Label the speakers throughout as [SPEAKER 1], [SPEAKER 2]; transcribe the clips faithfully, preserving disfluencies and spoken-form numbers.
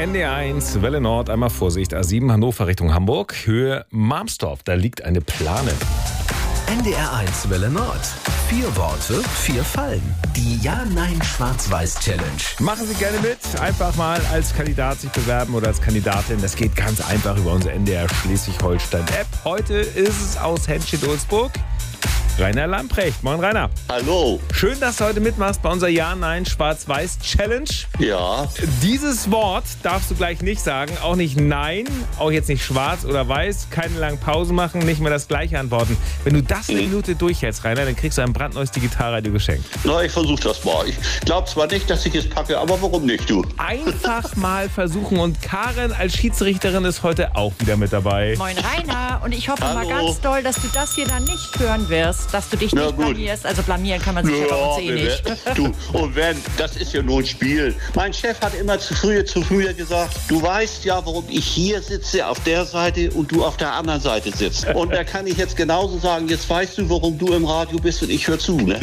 [SPEAKER 1] N D R eins, Welle Nord, einmal Vorsicht, A sieben Hannover Richtung Hamburg, Höhe Marmstorf, da liegt eine Plane.
[SPEAKER 2] N D R eins Welle Nord. Vier Worte, vier Fallen. Die Ja-Nein-Schwarz-Weiß-Challenge.
[SPEAKER 1] Machen Sie gerne mit. Einfach mal als Kandidat sich bewerben oder als Kandidatin. Das geht ganz einfach über unsere N D R Schleswig-Holstein-App. Heute ist es aus Henstedt-Ulzburg Rainer Lamprecht. Moin Rainer.
[SPEAKER 3] Hallo.
[SPEAKER 1] Schön, dass du heute mitmachst bei unserer Ja-Nein-Schwarz-Weiß-Challenge.
[SPEAKER 3] Ja.
[SPEAKER 1] Dieses Wort darfst du gleich nicht sagen. Auch nicht Nein, auch jetzt nicht schwarz oder weiß. Keine langen Pausen machen, nicht mehr das gleiche antworten. Wenn du das eine
[SPEAKER 3] Mhm.
[SPEAKER 1] Minute durchhältst, Rainer, dann kriegst du ein brandneues Digitalradio geschenkt.
[SPEAKER 3] Na, ich versuche das mal. Ich glaube zwar nicht, dass ich es packe, aber warum nicht, du?
[SPEAKER 1] Einfach mal versuchen. Und Karen als Schiedsrichterin ist heute auch wieder mit dabei.
[SPEAKER 4] Moin Rainer, und ich hoffe
[SPEAKER 3] Hallo.
[SPEAKER 4] mal ganz doll, dass du das hier dann nicht hören wirst, dass du dich
[SPEAKER 3] Na
[SPEAKER 4] nicht
[SPEAKER 3] gut.
[SPEAKER 4] blamierst. Also blamieren kann man sich ja, bei uns eh
[SPEAKER 3] wir-
[SPEAKER 4] nicht.
[SPEAKER 3] du, und wenn, das ist ja nur ein Spiel. Mein Chef hat immer zu früh, zu früh gesagt, du weißt ja, warum ich hier sitze auf der Seite und du auf der anderen Seite sitzt. Und da kann ich jetzt genauso sagen, jetzt weißt du, warum du im Radio bist und ich höre zu, ne?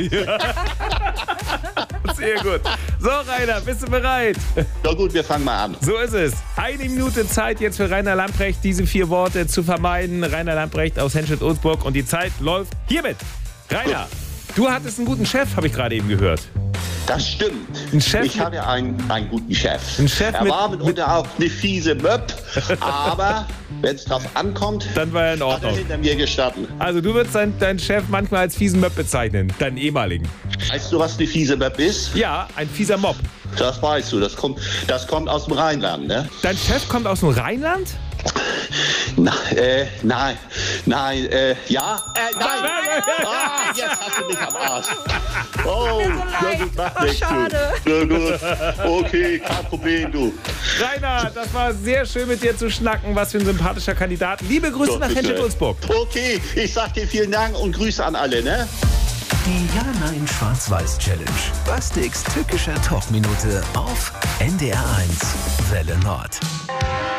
[SPEAKER 1] Sehr gut. So, Rainer, bist du bereit?
[SPEAKER 3] Na gut, wir fangen mal an.
[SPEAKER 1] So ist es. Eine Minute Zeit jetzt für Rainer Lamprecht, diese vier Worte zu vermeiden. Rainer Lamprecht aus Henstedt-Ulzburg. Und die Zeit läuft hiermit. Rainer, du hattest einen guten Chef, habe ich gerade eben gehört.
[SPEAKER 3] Das stimmt.
[SPEAKER 1] Ein Chef
[SPEAKER 3] ich
[SPEAKER 1] mit-
[SPEAKER 3] hatte einen, einen guten Chef.
[SPEAKER 1] Ein Chef
[SPEAKER 3] er
[SPEAKER 1] mit-
[SPEAKER 3] war mitunter auch eine fiese Möb, aber wenn es drauf ankommt,
[SPEAKER 1] Dann war er in
[SPEAKER 3] hat er
[SPEAKER 1] Ordnung.
[SPEAKER 3] hinter mir gestanden.
[SPEAKER 1] Also du würdest deinen deinen Chef manchmal als fiesen Möb bezeichnen, deinen ehemaligen.
[SPEAKER 3] Weißt du, was eine fiese Möb ist?
[SPEAKER 1] Ja, ein fieser Mob.
[SPEAKER 3] Das weißt du, das kommt, das kommt aus dem Rheinland, ne?
[SPEAKER 1] Dein Chef kommt aus dem Rheinland?
[SPEAKER 3] Na, äh, nein, nein, äh, ja, äh, nein. Ah, jetzt hast du mich am Arsch. Oh, na gut, macht
[SPEAKER 4] Oh,
[SPEAKER 3] nichts, du.
[SPEAKER 4] schade.
[SPEAKER 3] Na gut, okay, kein Problem, du.
[SPEAKER 1] Rainer, das war sehr schön mit dir zu schnacken. Was für ein sympathischer Kandidat. Liebe Grüße
[SPEAKER 3] Doch,
[SPEAKER 1] nach
[SPEAKER 3] bitte.
[SPEAKER 1] Henstedt-Ulzburg.
[SPEAKER 3] Okay, ich sag dir vielen Dank und Grüße an alle, ne?
[SPEAKER 2] Die Ja-Nein-Schwarz-Weiß-Challenge. Bastiks tückischer Talkminute auf N D R eins Welle Nord.